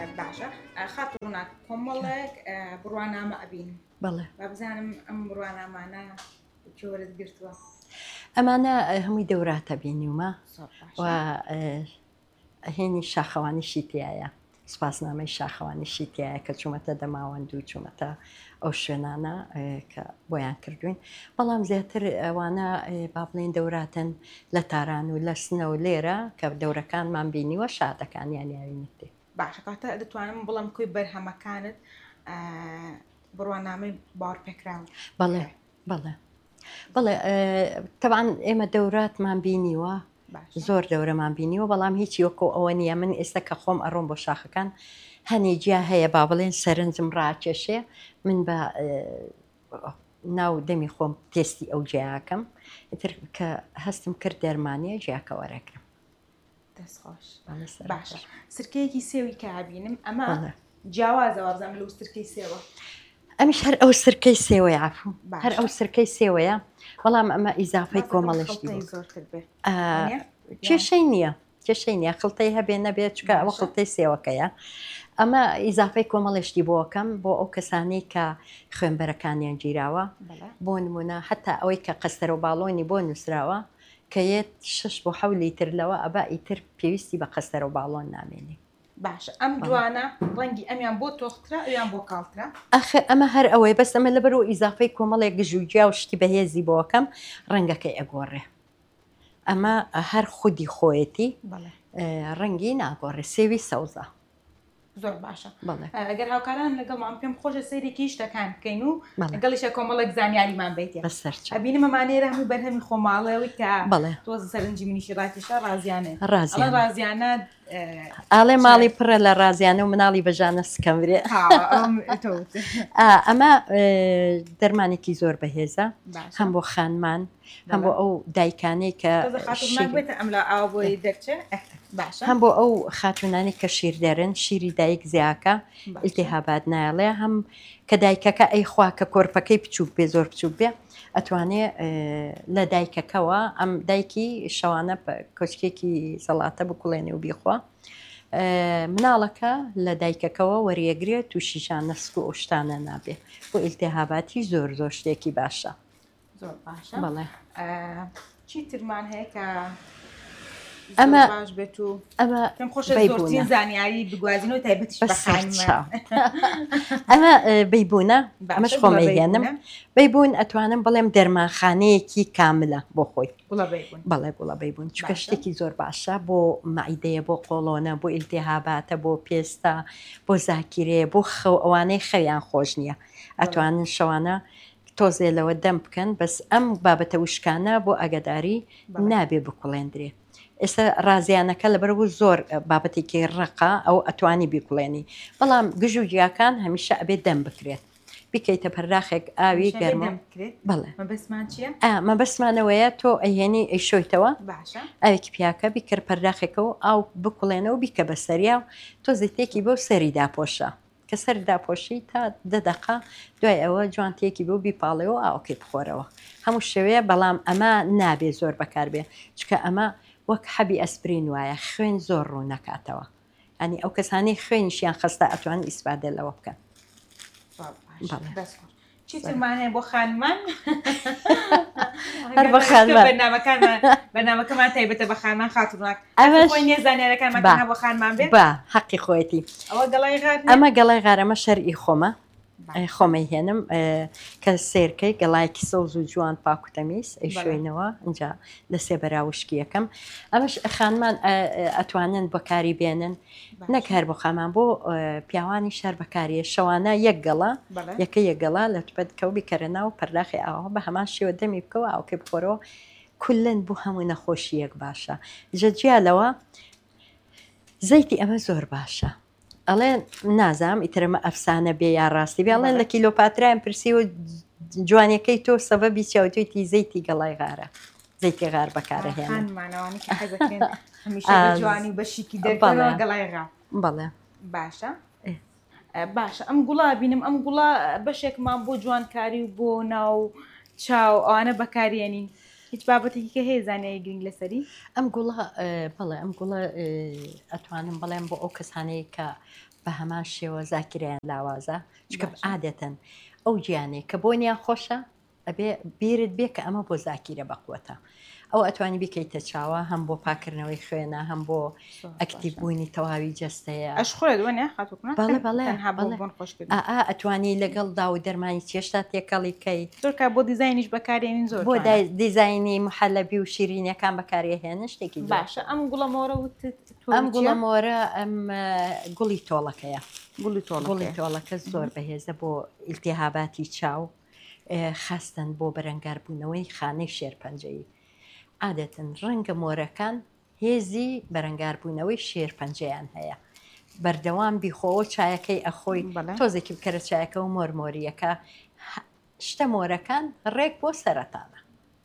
باشە خاتونات کۆمەڵێک بڕوانامە ئەبینم بەڵێ با بزانم ئەم بڕوانامانە جۆرت گرتووە ئەمانە هەمووی دەوراتە بینیومە و هێنی شاخەوانیشی تایە سپاسنامەی شاخەوانیشی تایە کە چوومەتە دەماوەند و چوومەتە ئەو شوێنانە کە بۆیان کردوین بەڵام زیاتر ئەوانە با بڵێن دەوراتن لە تاران و لە سنە و لێرە کە دەورەکانمان بینیوە شادەکانیان یاوینێتی باشە کاتە دەتوانم بڵم کوی بەرهەمەکانت بڕوانامەی باوەڕپێکراوە بەڵێ بەڵێ بەڵێ تەبعاً ئێمە دەوراتمان بینیوە زۆر دەورەمان بینیوە بەڵام هیچی وەکو ئەوە نییە من ئێستا کە خۆم ئەڕۆم بۆ شاخەکان هەنێجیا هەیە با بڵێن سەرنجم ڕاکێشێ من بە ناو دەمی خۆم تێستی ئەو جیاکەم ئیتر کە هەستم کرد دەرمانیە جیاکە وەرەگرم دەستخۆش باشە سرکەیەکی سێوی کابینم ئەمە جیاوازەوە بزانم لەو سرکەی سێوە ئەمیش هەر ئەو سرکەی سێوەیە عفو هەر ئەو سرکەی سێوەیە بەڵام ئەمە ئیزافەی کۆمەڵشتی کێشەی نییە کێشەی نییە خڵتەی هەبێ نەبێت چکە ئەوە خڵتەی سێوەکەیە ئەمە ئیزافەی کۆمەڵشتی بۆکەم بۆ ئەو کەسانی کە خوێنبەرەکانیان گیراوە بۆ نمونە حتا ئەوەی کە قەستەر و باڵۆنی بۆ نووسراوە کە یەت 6 بۆ 7 لیتر لەوە ئەبا ئیتر پێویستی بە قەستەر و باڵۆن نامێنی باشە ئەم جوانە ڕەنگی ئەمیان بۆ تۆخترا ئەویان بۆ کاڵترا ئەمە هەر ئەوەی بەس ئەمە لەبەر و ئیزافەی کۆمەڵێک گژوجیا و شتی بەهێزی بۆکەم ڕەنگەکەی ئەگۆڕێ ئەمە هەر خودی خۆیەتی ڕەنگی ناگۆڕێ سێوی سەوزە زۆر باشە ئەگەر هاوکاران لەگەڵمان پێم خۆشە سەیرێکی شتەکان بکەین و لەگەڵیشە کۆمەڵێک زانیاریمان بیت ئەبینە مەمانێرە هەمووی بەرهەمی خۆماڵەوەی کە تۆز سەرنجی منیشی ڕاتیشە ڕازیانە ڕازیانە ئاڵێ ماڵی پڕە لە ڕازیانە و مناڵی بەژانە سکەمرێ ئەمە دەرمانێکی زۆر بەهێزە هەم بۆ خانمان هەم بۆ ئەو دایکانەی کە ئەم لە ئاو بۆی دەرچێ هەم بۆ ئەو خاتونانی کە شیر دەرن شیری دایک زیاکە ئیلتیهابات نایڵێ هەم کە دایکەکە ئەی خوا کە کۆرپەکەی بچووک بێ زۆر بچووک بێ ئەتوانێ لە دایکەکەەوە ئەم دایکی شەوانە کۆچکێکی سەڵاتە بکوڵێنێ و بیخوا مناڵەکە لە دایکەکەەوە وەریەگرێت و شیشان نسک و ئۆشتانە نابێ بۆ ئیلتیهاباتی زۆر زۆر شتێکی باشە زۆر باشە بەڵێ چی ترمان هەیە کە ئەمە باش بێت و پێم خۆشە زۆرترین زانیاری بگوازینەوە تایبەتیش ئەمە بەیبوونە ئەمەش خۆمەهێنم بەیبوون ئەتوانم بڵێم دەرمانخانەیەکی کاملە بۆ خۆی بەڵێ گوڵە بەیبوون چکە شتێکی زۆر باشە بۆ مەعیدەیە بۆ قۆڵۆنە بۆ ئیلتیهاباتە بۆ پێستە بۆ زاکیرێ بۆ خەو ئەوانەی خەویان خۆش نییە ئەتوانن شەوانە تۆزێ لەوە دەم بکەن بەس ئەم بابەتە وشکانە بۆ ئەگەداری نابێ بکوڵێندرێ ئێستا ڕازیانەکە لەبەربوو زۆر بابەتێکی ڕقا ئەو ئەتوانی بیکوڵێنی بەڵام گژ و جیاکان هەمیشە ئەبێت دەم بکرێت بیکەیتە پەرداخێک ئاوی گەرمە بڵێ مەبەسمانەوەیە تۆ ئەهێنی ئەیشۆیتەوە ئاوێکی پیاکە بیکرد پەرداخێکەوە ئاو بکوڵێنەوە بیکە بە سەریا تۆ زیتێکی بۆ سەری داپۆشە کە سەر داپۆشی تا دەدەقا دوای ئەوە جوانتێکی بۆ بیپاڵەوە ئاوکەی بخۆرەوە هەموو شەوەیە بەڵام ئەمە نابێ زۆر بەکاربێ چکە ئەمە وەک حەبی ئەسپرین وایە خوێن زۆر ڕوو نەکاتەوە ئەنی ئەو کەسانی خوێنیشیان خستە ئەتوان ئیسپادە لەوە بکەن چیترمانێ بۆ خانمان هەر بە خانمان بەنامەکەمان تایبەتە بە خانمان خاتوناک خۆی نیە زانیارەکانمان بۆ خانمان بێت بە حەقی خۆیەتی ئەمە گەڵای غارەمە شەرئی خۆمە خۆمەی هێنم کە سێرکەی گەڵایکی سەوز و جوان پاکوتەمیز ئەی شوێنەوە اینجا لە سێبەراوشکی یەکەم ئەمەش خانمان ئەتوانن بەکاری بێنن نەکار بۆ خامان بۆ پیاوانی شار بەکاریە شەوانە یەک گەڵا یەکە یەکگەڵا لە توپەت کەوبی کەرەنا و پەرداخی ئاوە بە هەمان شێوە دەمی بکەوە ئاوکەی بخۆرەوە کولەن بۆ هەموو نەخۆشی یەک باشە جەجیالەوە زەیتی ئەمە زۆر باشە ئەڵێن نازام ئیترمە ئەفسانە بێ یا ڕاستی بێ ئەڵێن لە کیلۆپاترایان پرسی و جوانەکەی تۆ سەبەبی چاوتێتی زەیتی گەڵای غارە زەیتی غار بەکارەهێنان جوانی بەشیکی دەگەڵای غار بەڵێ باشە باشە ئەم گوڵا بینم ئەم گوڵا بەشێکمان بۆ جوانکاری و بۆ ناو چاو ئەوانە بەکارێنین هیچ بابەتێکی کە هەیە زانایە گرنگ لەسەری ئەم گوڵە بەڵێ ئەم گوڵە ئەتوانم بڵێم بۆ ئەو کەسانەیە کە بە هەمان شێوە زاکرایان لاوازە چکە عادەتەن ئەو گیانەی کە بۆنیان خۆشە ئەبێ بیرت بێ کە ئەمە بۆ زاکیرە بەقوتە ئەو ئەتوانی بکەیتە چاوە هەم بۆ پاکردنەوەی خوێنە هەم بۆ ئەکتیڤبوونی تەواوی جەستەیە ئەش خۆێ دوێنێ بەڵێ بەڵێ ئەتوانی لەگەڵ دا و دەرمانی چێشتا تێکەڵی کەی زۆرکە بۆ دیزایانیش بەکارێنین زۆر بۆ دیزایانی محەلەبی و شیرینەکان بەکارهێنن شتێکی باشە ئەم گوڵەمۆرە وتت ئەم گوڵەمۆرە ئەم گوڵی تۆڵەکەیە گوڵی تۆڵەکە زۆر بەهێزە بۆ ئیلتیهاباتی چاو خاستن بۆ بەرەنگاربوونەوەی خانەی شێرپەنجەیی عادەتەن ڕەنگە مۆرەکان هێزی بەرەنگاربوونەوەی شێرپەنجەیان هەیە بەردەوام بیخۆوە چایەکەی ئەخۆی تۆزێکی بکەرە چایەکە و مۆرمۆریەکە شتە مۆرەکان ڕێک بۆ سەرەتانە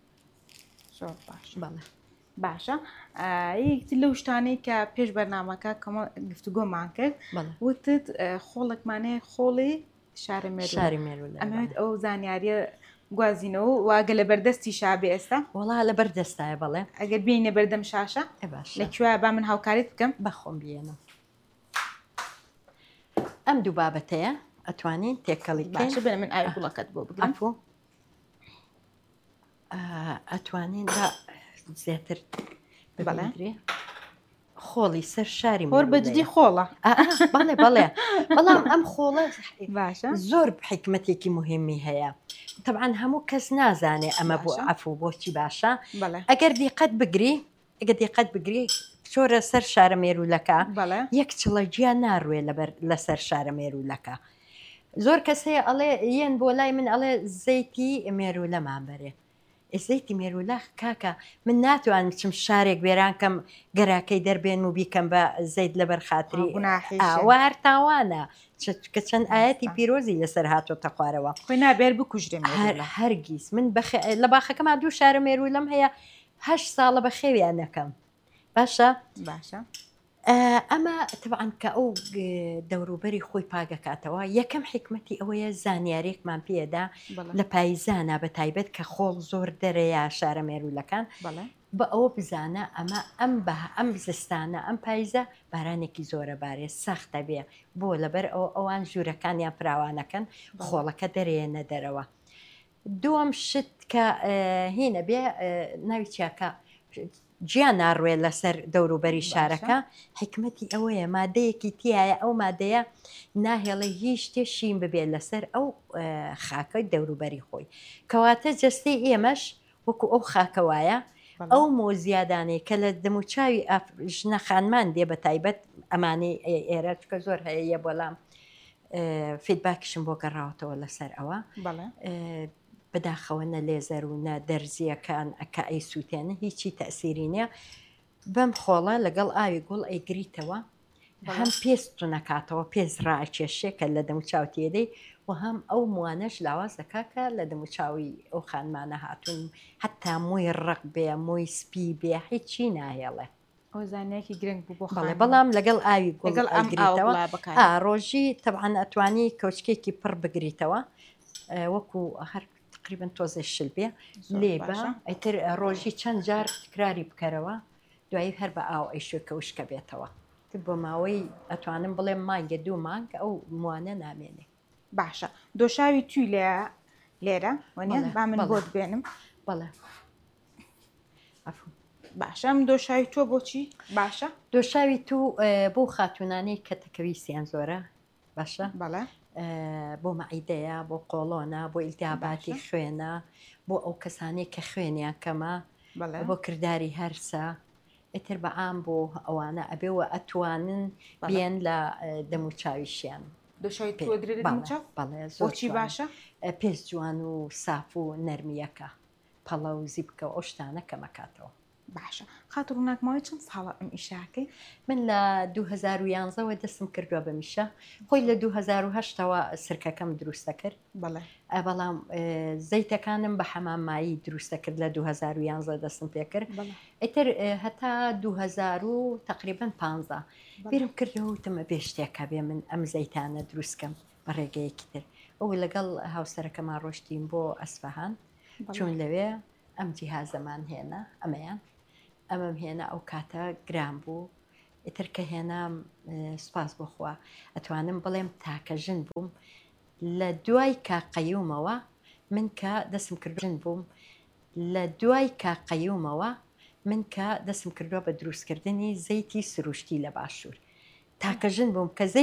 باشە یەکتی لەو شتانەی کە پێش بەرنامەکە کەمە گفتوگۆمان کرد وتت خۆڵێکمانەیە خۆڵی شاری مێرو ئەمەوێت ئەو زانیاریە گوازینەوە واگە لە بەردەستی شابێ ئێستا وڵا لە بەردەستایە بەڵێ ئەگەر بینە بەردەم شاشە لەکوێ با من هاوکاریت بکەم بەخۆم بێنە ئەم دوو بابەتەیە ئەتوانین تێکەڵی باشە بێنە من ئاوی گوڵەکەت بۆ بگرم ئەتوانین زیاتر بەڵێ خۆڵی سەر شاری هۆر بەجددی خۆڵە بەڵێ بەڵام ئەم خۆڵە باشە زۆر حکمەتێکی مهمی هەیە طبعاً هەموو کەس نازانێ ئەمە بۆ ئەفو بۆچی باشە ئەگەر دیقەت بگری چۆرە سەر شارە مێرولەکە یەک چڵەجیان ناڕوێ لەسەر شارە مێرولەکە زۆر کەس هەیە ئەڵێ یەن بۆ لای من ئەڵێ زەیتی مێرولەمان بەرێ ئێزەیتی مێرولە کاکە من ناتوانم بچم شارێک وێران کەم گەراکەی دەربێن و بیکەم بە زەید لەبەر خاتری ئاوار تاوانە کە چەند ئاەتی پیرۆزی لەسەر هاتۆتە خوارەوە خۆی نابێر بکوژرێ هەرگیز من لە باخەکەما دوو شارە مێرولەم هەیە 8 ساڵە بە خێویان نەکەم باشە ئەمە طبعاً کە ئەو دەوروبەری خۆی پاگەکاتەوە یەکەم حکمەتی ئەوەیە زانیارێکمان پێدا لە پایزانە بە تایبەت کە خۆڵ زۆر دەرەیە شارە مێرولەکان بە ئەوە بزانە ئەمە ئەم زستانە ئەم پایزە بارانێکی زۆرە بارێ سەختە بێ بۆ لەبەر ئەوان ژوورەکانیان فراوانەکەن خۆڵەکە دەرێنە دەرەوە دووەم شت کە هینە بێ ناوی چاکە گیان ناڕوێ لەسەر دەوروبەری شارەکە حکمەتی ئەوەیە مادەیەکی تایە ئەو مادەیە ناهێڵێ هیچ شتێشین ببێت لەسەر ئەو خاکەی دەوروبەری خۆی کەواتە جەستەی ئێمەش وەکو ئەو خاکەوایە ئەو مۆزیادانەی کە لە دەموچاوی ژنە خانمان دێ بە تایبەت ئەمانەی ئێرە چکە زۆر هەیە بەڵام فیدباکیشم بۆ گەڕاوەتەوە لەسەر ئەوە بەداخەوە نە لێزەر و نە دەرزیەکان ئەکە ئەی سووتێنە هیچی تەسیری نیە بەم خۆڵە لەگەڵ ئاوی گوڵ ئەیگریتەوە هەم پێست نەکاتەوە پێز ڕاکێشێکە لە دەموچاو تێدەی و هەم ئەو موانەش لاواز دەکاکە لە دەموچاوی ئەو خانمانە هاتوون حتا مووی ڕق بێ مووی سپی بێ هیچی ناهێڵێ ئەو زانایەکی گرنگ بوو بۆ بەڵام لەگەڵ ئاوی گوڵگریتەوە ڕۆژی تەبعاً ئەتوانی کەوچکێکی پڕ بگریتەوە وەکو هەر تقریبن تۆزێ شل بێ لێ بە ئەیتر ڕۆژی چەند جار تکراری بکەرەوە دوایی هەر بە ئاو ئەیشوکە وشکە بێتەوە بۆ ماوەی ئەتوانم بڵێم مانگە 2 مانگ ئەو موانە نامێنێ باشە دۆشاوی توی لێرە وەنیە با من بۆت بێنم بەڵێ باشە ئەم دۆشاوی تۆ بۆچی باشە دۆشاوی تو بۆ خاتونانەی کە تەکەویستیان زۆرە باشە بەڵێ بۆ مەعیدەیە بۆ قۆڵۆنە بۆ ئیلتیاباتی خوێنە بۆ ئەو کەسانی کە خوێنیان کەمە بۆ کردداری هەرسە ئەتر بەعام بۆ ئەوانە ئەبێەوە ئەتوانن بێن لە دەموچاویشیان بەڵێ زۆرچی باشە پێست جوان و ساف و نەرمیەکە پەڵە و زیبکە و ئەو شتانە کەمەکاتەوە باشە خاتر ڕووناکماوەی چەند ساڵە ئەم ئیشاکەی من لە 2011ەوە دەستم کردووە بە میشە خۆی لە 2010ەوە سرکەکەم دروستە کرد بەڵام زەیتەکانم بە حەمامایی دروستە کرد لە 2011 دەستم پێ کرد ئیتر هەتا 2000 تقریبا 15 بیرم کردەوە وتمە بێ شتێکە بێ من ئەم زەیتانە دروستکەم بە ڕێگەیەکی تر ئەو لەگەڵ هاوسەرەکەمان ڕۆشتیم بۆ ئەسفەهان چۆن لەوێ ئەم جیهازەمان هێنا ئەمەیان ئەمەم هێنا ئەو کاتە گران بوو ئیتر کە هێنام سوپاس بخوا ئەتوانم بڵێم تاکە ژن بووم لە دوای کاقەیومەوە من کە دەستم کردژن بووم لە دوای کاقەیومەوە من کە دەستم کردووە بە دروستکردنی زەیتی سروشتی لە باشوور تاکە ژن بووم کە